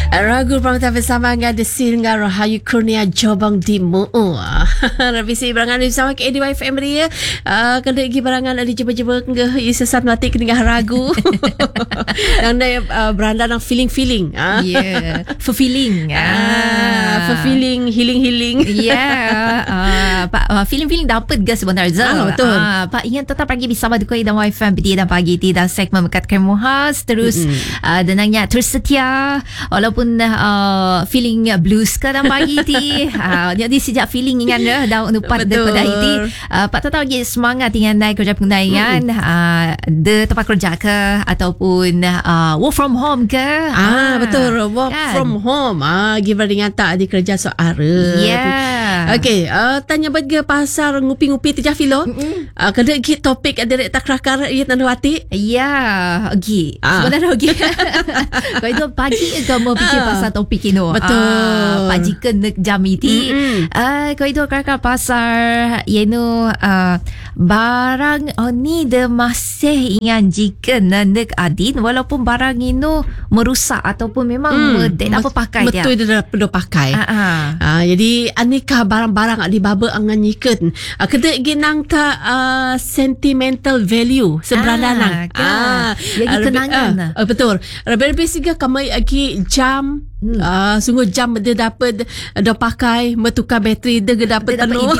Ragu Pramata bersama dengan Desin dengan Rahayu Kurnia Jobang di Mu'u. Revisi barangan bersama ke ADYFM dia. Kena pergi barangan ada jeba-jeba ke sesat mati kena ragu. Yang dia beranda ng feeling. Yeah. Fulfilling. Fulfilling, healing. Yeah. Pak, feeling dapat ke sebenarnya? Betul. Pak ingin tetap pergi bersama Dukoi dan YFM dan pagi di dan segmen mekatkan muhas terus denangnya terus setia walaupun feeling blues ke dan pagi ti. Jadi sejak feeling ingat dah nupat daripada itu. Pak tetap lagi semangat dengan naik kerja pengendalian de tempat kerja ke ataupun work from home ke. Betul, work from home. Giver dengan tak di kerja soara. Yeah. Okay, tanya bagi pasar ngupi-ngupi ti Jafilo. Kena gi topik ada tak rakar ia tandu hati. Ya, okay. Sebenarnya okay. Kau itu pagi kamu fikir pasal topik ini. Betul. Pagi kena jam itu. Kau itu kakak pasar yaitu barang ni de masih ingat jika nak adin walaupun barang itu merusak ataupun memang tidak apa pakai dia. Betul dia dah pakai. Jadi aneka barang-barang di baba angan nyiken. Kena ginang ta sentimental value sebenarnya nang. Jadi kenangan. Betul. Lebih juga kami lagi jam. Sungguh jam dia dapat dah pakai bertukar bateri dia dapat penuh.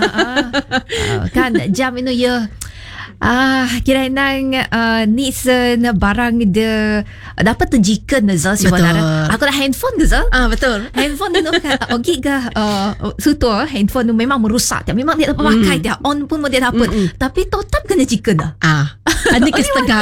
Kan jam itu ya. Kira nang ni sen barang dia dapat terjikan Zah sebenarnya. Aku dah handphone ke Zah? Betul. Handphone tu okey ke suto handphone tu memang merusak dia. Memang dia dapat pakai dia on pun dia dapat. Tapi tetap kena jikan dah. Ada kesetegak.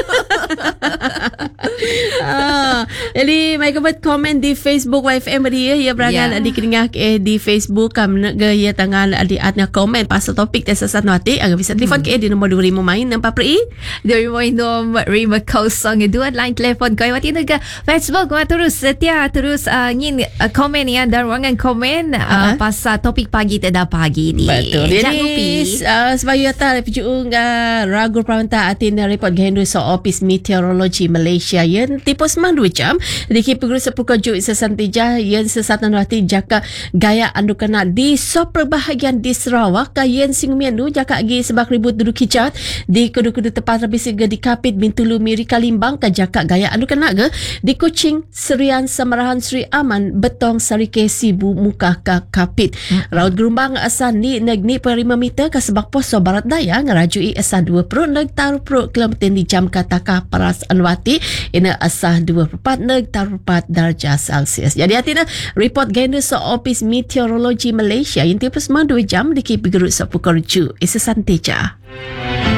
Jadi mereka buat komen di Facebook YFM dia ya berangan di keringak di Facebook kam ya tangan di adnya komen pasal topik tes sesat nanti agak bisa telefon ke di nombor 2000 main nampak pri 2005 line telefon kau mati juga Facebook kau terus setia terus ingin komen ya dan ruangan komen pasal topik pagi tidak pagi ni. Betul. Jadi sebab ya tak piju Ragu Pramata atin report gahendu so Office Meteorology Malaysia yen tipos mang 2 jam diki peguru sepuluh juk sesantija yen sesatan rati jaka gaya andu kena di so perbahagian di Sarawak yen singumiandu jaka agi sebab ribut duduk kicat di kudu-kudu tepat habis ge di Kapit Bintulu Miri Kalimbang ka jaka gaya andu kena ge di Kuching Serian Samarahan Sri Aman Betong Sarike Sibu Muka ka Kapit raut gerumbang asa ni negni per 5 meter ka sebab poso barat daya ngerajui asa 2 pro neg taruh pro kilometer di jam kataka paras anwati ina asah 2.4 neg taruh 4 darjah Celsius. Jadi atina report gaindu so Office Meteorology Malaysia yang tipus mang 2 jam di kipi gerut sa Pukerju isa santeja.